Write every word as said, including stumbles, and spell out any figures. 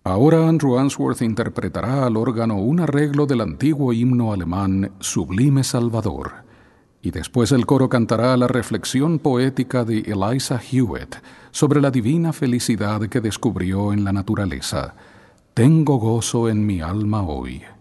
Ahora Andrew Answorth interpretará al órgano un arreglo del antiguo himno alemán Sublime Salvador, y después el coro cantará la reflexión poética de Eliza Hewitt sobre la divina felicidad que descubrió en la naturaleza. Tengo gozo en mi alma hoy.